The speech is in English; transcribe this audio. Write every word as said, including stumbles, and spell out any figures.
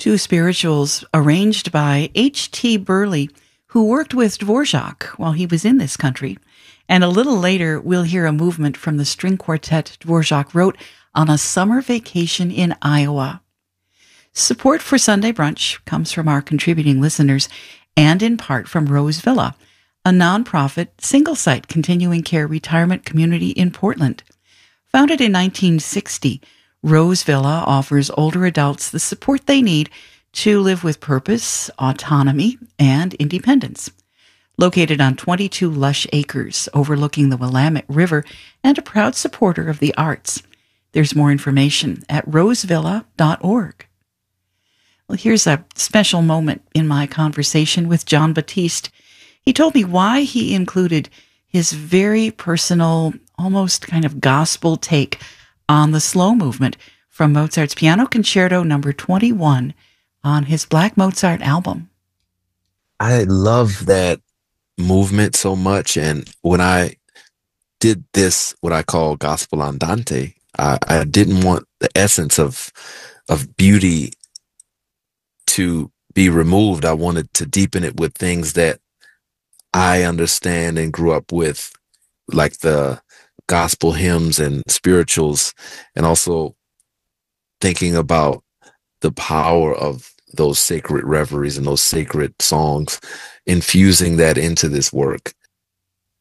Two spirituals arranged by H T. Burley, who worked with Dvorak while he was in this country. And a little later, we'll hear a movement from the string quartet Dvorak wrote on a summer vacation in Iowa. Support for Sunday Brunch comes from our contributing listeners and in part from Rose Villa, a nonprofit, single-site continuing care retirement community in Portland. Founded in nineteen sixty, Rose Villa offers older adults the support they need to live with purpose, autonomy, and independence. Located on twenty-two lush acres overlooking the Willamette River and a proud supporter of the arts. There's more information at rose villa dot org. Well, here's a special moment in my conversation with Jon Batiste. He told me why he included his very personal, almost kind of gospel take on the slow movement from Mozart's Piano Concerto number twenty-one on his Black Mozart album. I love that movement so much, and when I did this, what I call gospel andante, I, I didn't want the essence of of beauty to be removed. I wanted to deepen it with things that I understand and grew up with, like the gospel hymns and spirituals, and also thinking about the power of those sacred reveries and those sacred songs, infusing that into this work.